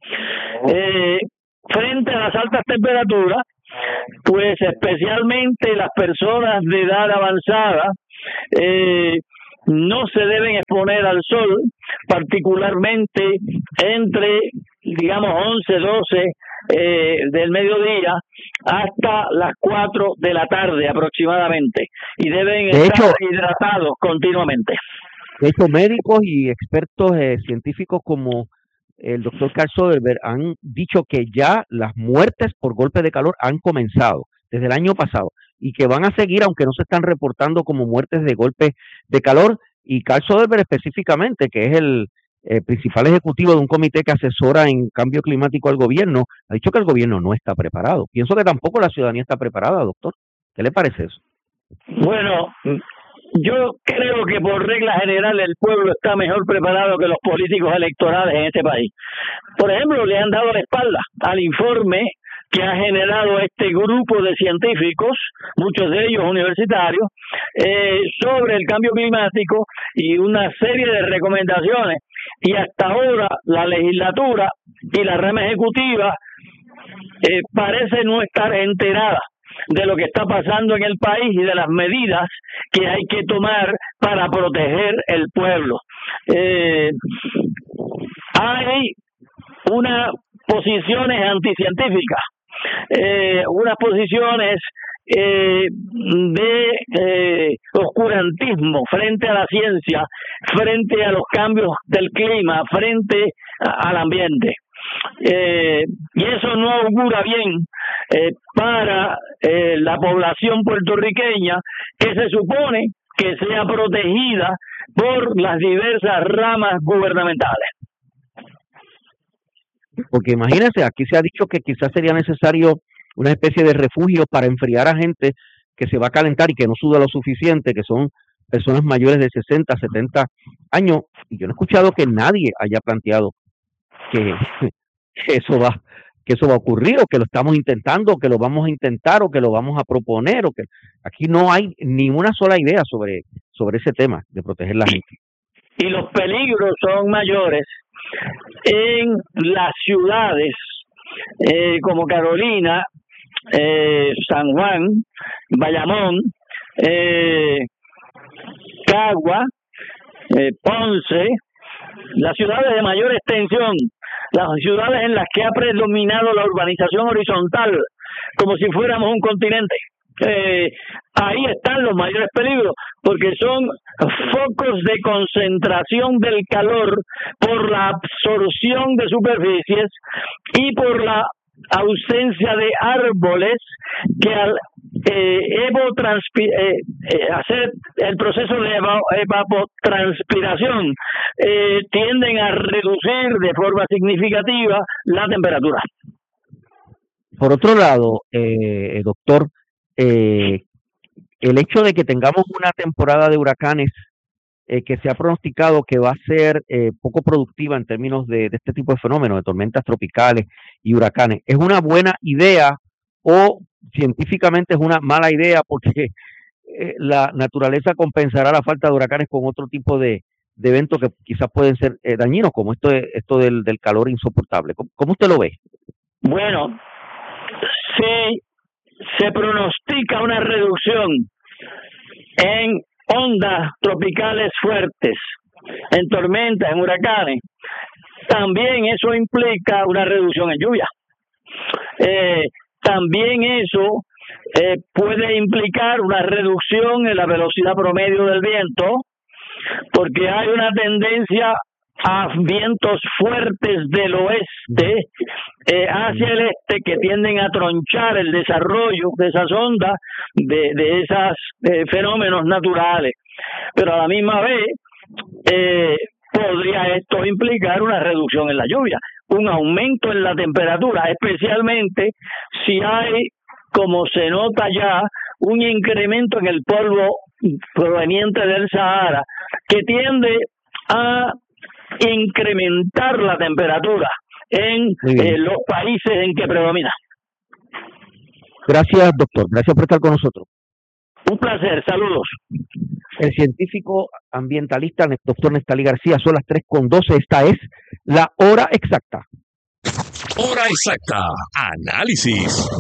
Frente a las altas temperaturas, pues especialmente las personas de edad avanzada no se deben exponer al sol, particularmente entre, digamos, 11, 12 del mediodía hasta las 4 de la tarde aproximadamente, y deben estar hidratados continuamente. De hecho, médicos y expertos científicos como el doctor Carl Soderberg han dicho que ya las muertes por golpe de calor han comenzado desde el año pasado y que van a seguir, aunque no se están reportando como muertes de golpe de calor. Y Carl Soderberg específicamente, que es el principal ejecutivo de un comité que asesora en cambio climático al gobierno, ha dicho que el gobierno no está preparado. Pienso que tampoco la ciudadanía está preparada, doctor. ¿Qué le parece eso? Bueno, yo creo que por regla general el pueblo está mejor preparado que los políticos electorales en este país. Por ejemplo, le han dado la espalda al informe que ha generado este grupo de científicos, muchos de ellos universitarios, sobre el cambio climático y una serie de recomendaciones. Y hasta ahora la legislatura y la rama ejecutiva parece no estar enterada de lo que está pasando en el país y de las medidas que hay que tomar para proteger el pueblo. Hay unas posiciones anticientíficas, unas posiciones de oscurantismo frente a la ciencia, frente a los cambios del clima, frente al ambiente. Y eso no augura bien para la población puertorriqueña, que se supone que sea protegida por las diversas ramas gubernamentales. Porque imagínense, aquí se ha dicho que quizás sería necesario una especie de refugio para enfriar a gente que se va a calentar y que no suda lo suficiente, que son personas mayores de 60, 70 años, y yo no he escuchado que nadie haya planteado que, que eso va a ocurrir, o que lo estamos intentando, o que lo vamos a intentar, o que lo vamos a proponer, o que aquí no hay ni una sola idea sobre ese tema de proteger la gente. Y los peligros son mayores en las ciudades como Carolina, San Juan, Bayamón, Cagua, Ponce, las ciudades de mayor extensión, las ciudades en las que ha predominado la urbanización horizontal, como si fuéramos un continente. Ahí están los mayores peligros, porque son focos de concentración del calor por la absorción de superficies y por la ausencia de árboles que al hacer el proceso de evapotranspiración tienden a reducir de forma significativa la temperatura. Por otro lado, doctor, el hecho de que tengamos una temporada de huracanes que se ha pronosticado que va a ser poco productiva en términos de este tipo de fenómenos, de tormentas tropicales y huracanes, ¿es una buena idea o científicamente es una mala idea porque la naturaleza compensará la falta de huracanes con otro tipo de eventos que quizás pueden ser dañinos, como esto del calor insoportable? ¿Cómo usted lo ve? Bueno, si se pronostica una reducción en ondas tropicales fuertes, en tormentas, en huracanes, también eso implica una reducción en lluvia. También eso puede implicar una reducción en la velocidad promedio del viento, porque hay una tendencia a vientos fuertes del oeste hacia el este que tienden a tronchar el desarrollo de esas ondas, de esos fenómenos naturales. Pero a la misma vez podría esto implicar una reducción en la lluvia, un aumento en la temperatura, especialmente si hay, como se nota ya, un incremento en el polvo proveniente del Sahara que tiende a incrementar la temperatura en los países en que predomina. Gracias, doctor. Gracias por estar con nosotros. Un placer. Saludos. El científico ambientalista doctor Nestalí García. Son las 3:12. Esta es la hora exacta. Hora exacta. Análisis.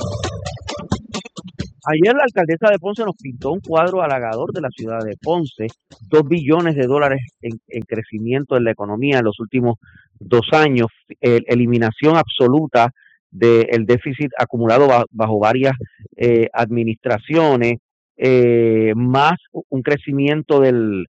Ayer la alcaldesa de Ponce nos pintó un cuadro halagador de la ciudad de Ponce, $2 billones en crecimiento en la economía en los últimos 2 años, eliminación absoluta del déficit acumulado bajo varias administraciones, más un crecimiento de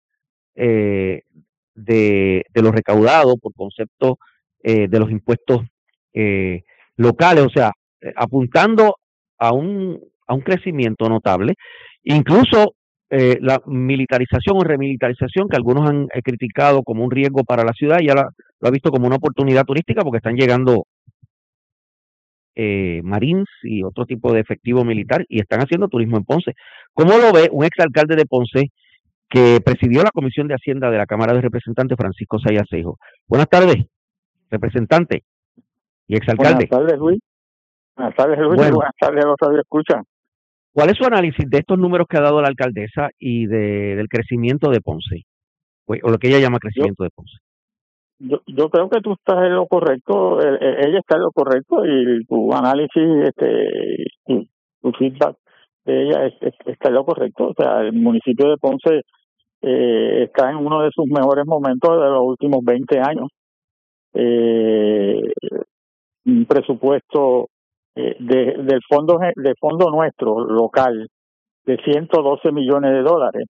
los recaudados por concepto de los impuestos locales, o sea, apuntando a un crecimiento notable, incluso la militarización o remilitarización que algunos han criticado como un riesgo para la ciudad, ya lo ha visto como una oportunidad turística porque están llegando Marines y otro tipo de efectivo militar y están haciendo turismo en Ponce. ¿Cómo lo ve un exalcalde de Ponce que presidió la Comisión de Hacienda de la Cámara de Representantes, Francisco Zayas Seijo? Buenas tardes, representante y exalcalde. Buenas tardes, Luis. Buenas tardes, Luis. Bueno, Buenas tardes a los que escuchan. ¿Cuál es su análisis de estos números que ha dado la alcaldesa y del crecimiento de Ponce? O lo que ella llama crecimiento de Ponce. Yo creo que tú estás en lo correcto, ella está en lo correcto y tu análisis, tu feedback de ella está en lo correcto. O sea, el municipio de Ponce está en uno de sus mejores momentos de los últimos 20 años. Un presupuesto del fondo nuestro local de $112 millones,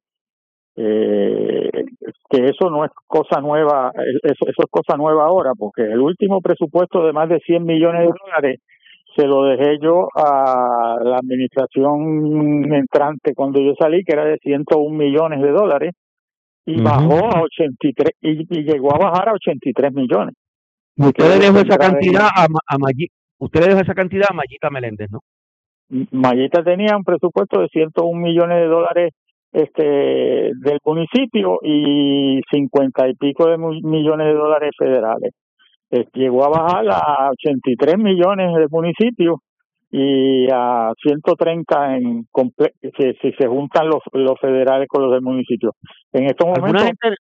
que eso no es cosa nueva, eso es cosa nueva ahora, porque el último presupuesto de más de $100 millones se lo dejé yo a la administración entrante cuando yo salí, que era de $101 millones, y bajó a 83 y llegó a bajar a 83 millones. Usted le dejó esa cantidad usted le dejó esa cantidad a Mayita Meléndez, ¿no? Mayita tenía un presupuesto de $101 millones del municipio y 50 y pico de millones de dólares federales. Llegó a bajar a 83 millones del municipio y a 130 si se juntan los federales con los del municipio. En estos momentos...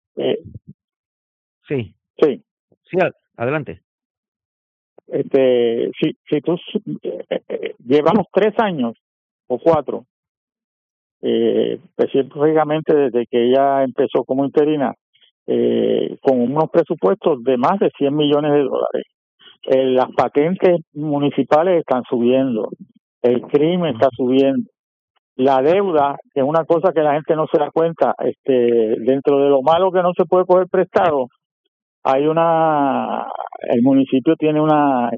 Sí. Sí. Sí, adelante. Si tú llevamos 3 años o 4, específicamente desde que ella empezó como interina, con unos presupuestos de más de 100 millones de dólares. Las patentes municipales están subiendo, el crimen está subiendo, la deuda, que es una cosa que la gente no se da cuenta, dentro de lo malo que no se puede coger prestado, el municipio tiene una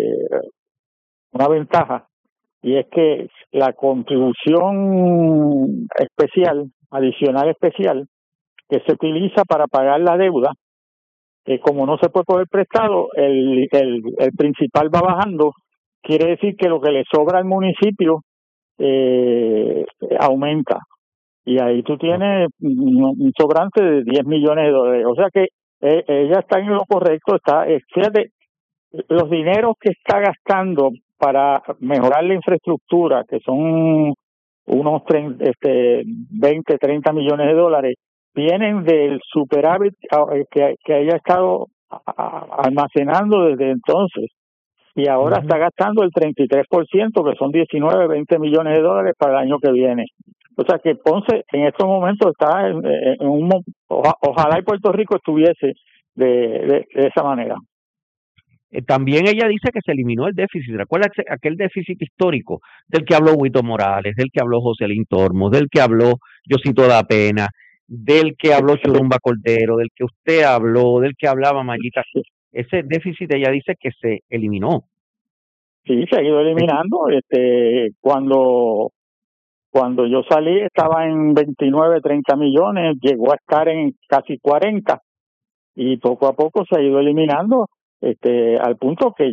ventaja, y es que la contribución adicional especial, que se utiliza para pagar la deuda, como no se puede coger prestado, el principal va bajando. Quiere decir que lo que le sobra al municipio aumenta, y ahí tú tienes un sobrante de 10 millones de dólares. O sea que ella está en lo correcto. Fíjate, los dineros que está gastando para mejorar la infraestructura, que son unos 20, 30 millones de dólares, vienen del superávit que haya estado almacenando desde entonces, y ahora está gastando el 33%, que son 19, 20 millones de dólares para el año que viene. O sea que Ponce en estos momentos está ojalá y Puerto Rico estuviese de esa manera. También ella dice que se eliminó el déficit. ¿Recuerda aquel déficit histórico del que habló Huito Morales, del que habló Joselín Tormos, del que habló Yosito Da Pena, del que habló Churumba Cordero, del que usted habló, del que hablaba Mayita? Ese déficit ella dice que se eliminó. Sí, se ha ido eliminando. Cuando yo salí estaba en 29, 30 millones, llegó a estar en casi 40, y poco a poco se ha ido eliminando, al punto que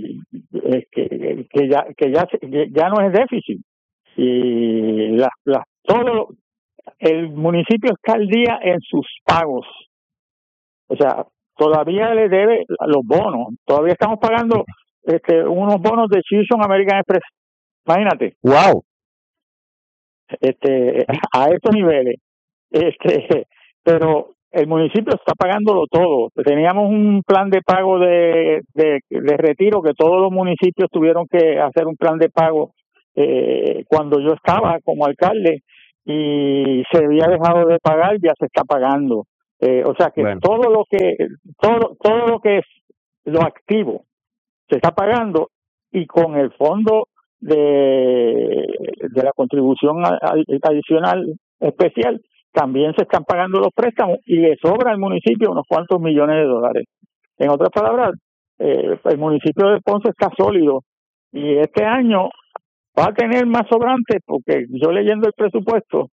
ya no es déficit, y todo el municipio está al día en sus pagos. O sea, todavía le debe los bonos, todavía estamos pagando unos bonos de Citizen American Express. Imagínate. Wow. A estos niveles, pero el municipio está pagándolo todo. Teníamos un plan de pago de retiro, que todos los municipios tuvieron que hacer un plan de pago cuando yo estaba como alcalde, y se había dejado de pagar, ya se está pagando. O sea que todo lo que es lo activo se está pagando, y con el fondo de la contribución adicional especial también se están pagando los préstamos, y le sobra al municipio unos cuantos millones de dólares. En otras palabras, el municipio de Ponce está sólido, y este año va a tener más sobrantes, porque yo leyendo el presupuesto,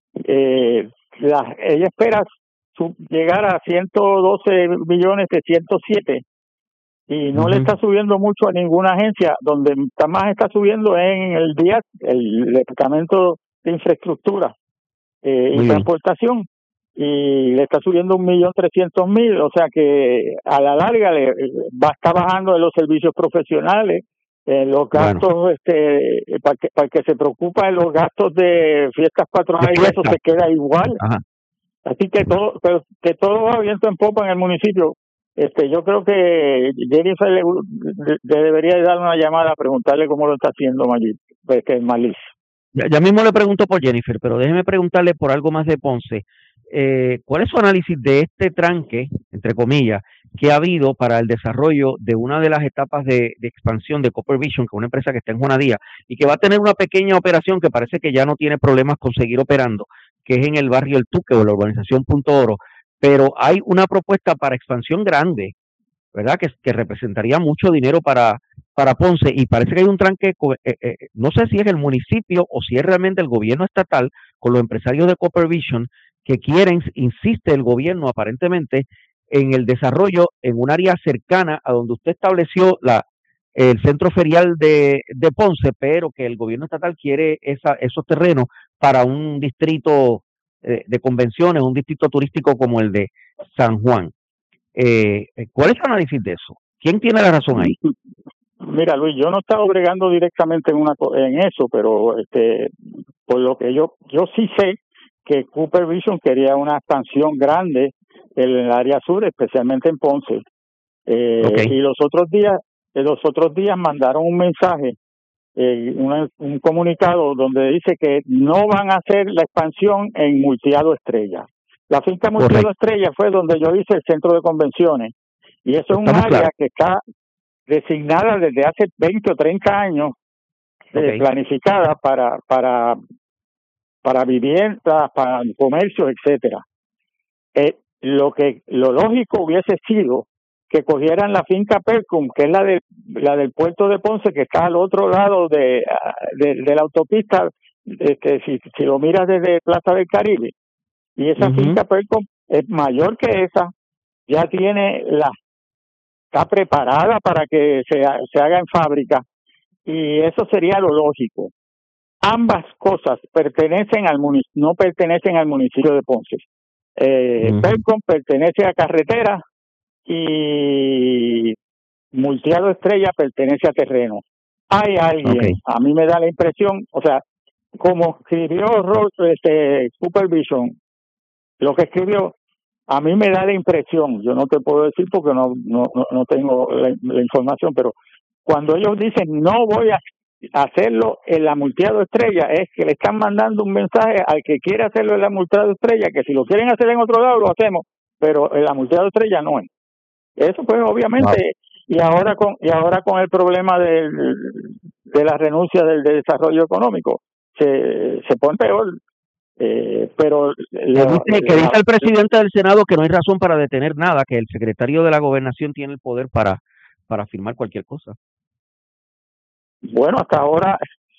ella espera llegar a 112 millones de 107, y no le está subiendo mucho a ninguna agencia. Donde más está subiendo en el DIAT, el Departamento de Infraestructura y Transportación, y le está subiendo 1.300.000. O sea que a la larga va a estar bajando de los servicios profesionales, los gastos, para el que se preocupa de los gastos de fiestas patronales, y eso se queda igual. Ajá. Así que todo va viento en popa en el municipio. Yo creo que Jennifer le debería dar una llamada a preguntarle cómo lo está haciendo Marlis. Ya mismo le pregunto por Jennifer, pero déjeme preguntarle por algo más de Ponce. ¿Cuál es su análisis de este tranque, entre comillas, que ha habido para el desarrollo de una de las etapas de expansión de Copper Vision, que es una empresa que está en Juanadía y que va a tener una pequeña operación que parece que ya no tiene problemas con seguir operando, que es en el barrio El Tuque o la urbanización Punto Oro? Pero hay una propuesta para expansión grande, ¿verdad? Que representaría mucho dinero para Ponce, y parece que hay un tranque, no sé si es el municipio o si es realmente el gobierno estatal con los empresarios de Copper Vision, que insiste el gobierno aparentemente en el desarrollo en un área cercana a donde usted estableció el centro ferial de Ponce, pero que el gobierno estatal quiere esos terrenos para un distrito de convenciones, un distrito turístico como el de San Juan. ¿Cuál es el análisis de eso? ¿Quién tiene la razón ahí? Mira, Luis, yo no estaba bregando directamente en eso, pero por lo que yo sí sé que Cooper Vision quería una expansión grande en el área sur, especialmente en Ponce. Y los otros días mandaron un mensaje, un comunicado donde dice que no van a hacer la expansión en Multiado Estrella. La finca Multiado Estrella fue donde yo hice el centro de convenciones, y eso es un área que está designada desde hace 20 o 30 años, planificada para viviendas, para comercios, etcétera. Lo lógico hubiese sido que cogieran la finca Percum, que es la del puerto de Ponce, que está al otro lado de la autopista, si lo miras desde Plaza del Caribe, y esa finca Percum es mayor que esa, ya está preparada para que se haga en fábrica, y eso sería lo lógico. Ambas cosas no pertenecen al municipio de Ponce. Percom pertenece a carretera y Multiado Estrella pertenece a terreno. Hay alguien, a mí me da la impresión, o sea, como escribió Cooper Vision, lo que escribió, a mí me da la impresión, yo no te puedo decir porque no tengo la información, pero cuando ellos dicen no voy a hacerlo en la Multiado Estrella, es que le están mandando un mensaje al que quiere hacerlo en la Multiado Estrella, que si lo quieren hacer en otro lado lo hacemos, pero en la Multiado Estrella no es. Eso pues obviamente, y ahora con el problema de la renuncia del desarrollo económico, se pone peor. Pero que dice el presidente del Senado que no hay razón para detener nada, que el secretario de la Gobernación tiene el poder para firmar cualquier cosa. Bueno, hasta ahora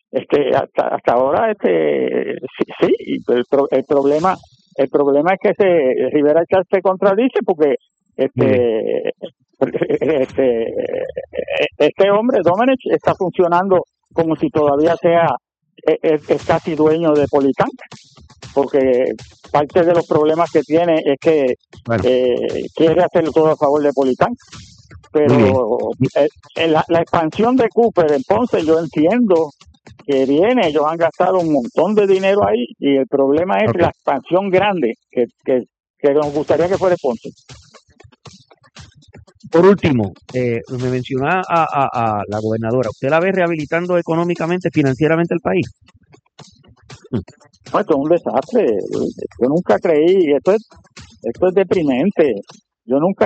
sí, el problema es que Rivera Chat se contradice, porque este hombre Domenech está funcionando como si todavía es casi dueño de Politank, porque parte de los problemas que tiene es que quiere hacerlo todo a favor de Politank. Pero la expansión de Cooper en Ponce, yo entiendo que ellos han gastado un montón de dinero ahí, y el problema es la expansión grande que nos gustaría que fuera Ponce. Por último, me mencionaba a la gobernadora. ¿Usted la ve rehabilitando económicamente, financieramente el país? No, esto es un desastre. Yo nunca creí, esto es deprimente. Yo nunca